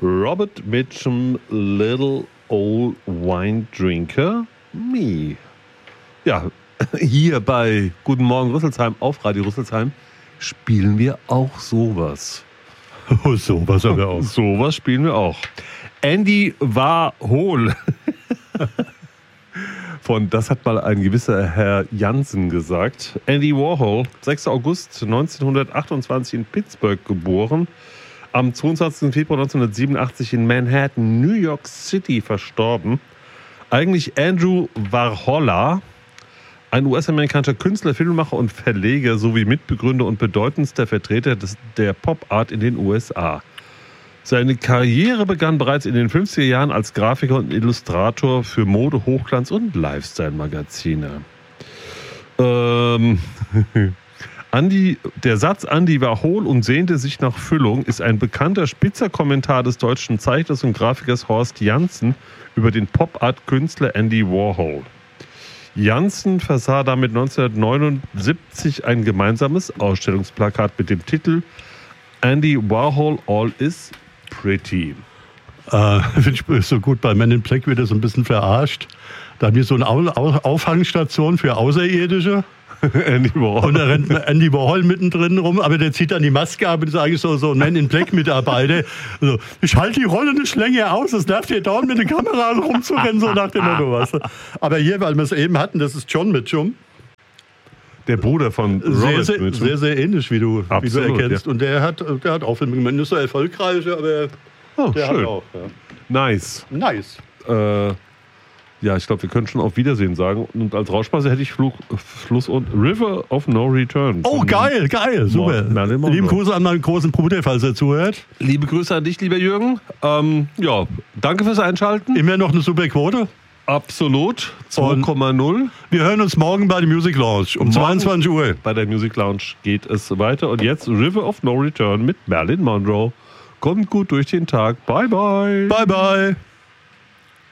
Robert Mitchum, Little Old Wine Drinker, Me. Ja, hier bei Guten Morgen Rüsselsheim auf Radio Rüsselsheim spielen wir auch sowas. Oh, sowas haben wir auch. Sowas spielen wir auch. Andy Warhol. Das hat mal ein gewisser Herr Jansen gesagt. Andy Warhol, 6. August 1928 in Pittsburgh geboren. Am 22. Februar 1987 in Manhattan, New York City verstorben. Eigentlich Andrew Warhola, ein US-amerikanischer Künstler, Filmemacher und Verleger sowie Mitbegründer und bedeutendster Vertreter der Pop-Art in den USA. Seine Karriere begann bereits in den 50er Jahren als Grafiker und Illustrator für Mode-, Hochglanz- und Lifestyle-Magazine. Der Satz Andy war hohl und sehnte sich nach Füllung ist ein bekannter spitzer Kommentar des deutschen Zeichners und Grafikers Horst Janssen über den Pop-Art-Künstler Andy Warhol. Janssen versah damit 1979 ein gemeinsames Ausstellungsplakat mit dem Titel Andy Warhol All is Pretty. Finde ich so gut, bei Men in Black wird er so ein bisschen verarscht. Da haben wir so eine Auffangstation für Außerirdische. Andy Warhol. Und da rennt Andy Warhol mittendrin rum, aber der zieht dann die Maske ab und ist eigentlich so ein Men in Black Mitarbeiter. Also, ich halte die Rolle nicht länger aus, das nervt hier dauernd mit der Kamera rumzurennen, so nach dem Motto, weißt du. Aber hier, weil wir es eben hatten, das ist John Mitchum. Der Bruder von Robert Mitchum. Sehr, sehr ähnlich, wie du erkennst. Ja. Und der hat auch Filme gemacht, nicht so erfolgreich, aber der schön. hat auch. Ja. Nice. Ja, ich glaube, wir können schon auf Wiedersehen sagen. Und als Rauschmasse hätte ich Fluss und River of No Return. Oh, geil, super. Lieben Grüße an meinen großen Bruder, falls er zuhört. Liebe Grüße an dich, lieber Jürgen. Ja, danke fürs Einschalten. Immer noch eine super Quote. Absolut. 2,0. Wir hören uns morgen bei der Music Lounge um 22 Uhr. Bei der Music Lounge geht es weiter. Und jetzt River of No Return mit Marilyn Monroe. Kommt gut durch den Tag. Bye, bye. Bye, bye.